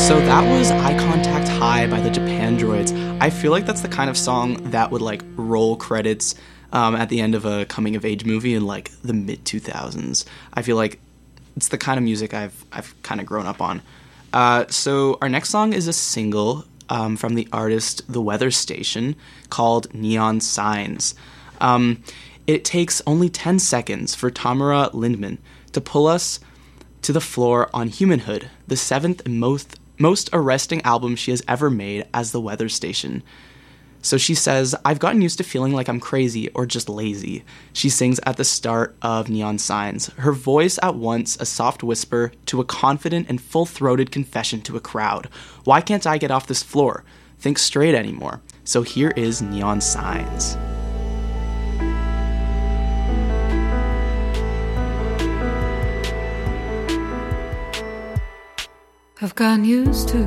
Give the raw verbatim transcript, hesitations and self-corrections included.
So that was Eye Contact High by the Japandroids. I feel like that's the kind of song that would like roll credits um, at the end of a coming of age movie in like the mid two thousands. I feel like it's the kind of music I've I've kind of grown up on. Uh, so our next song is a single um, from the artist The Weather Station called Neon Signs. Um, it takes only ten seconds for Tamara Lindman to pull us to the floor on Humanhood, the seventh and most most arresting album she has ever made as The Weather Station. So she says, "I've gotten used to feeling like I'm crazy or just lazy," she sings at the start of Neon Signs, her voice at once a soft whisper to a confident and full-throated confession to a crowd. Why can't I get off this floor? Think straight anymore. So here is Neon Signs. I've gotten used to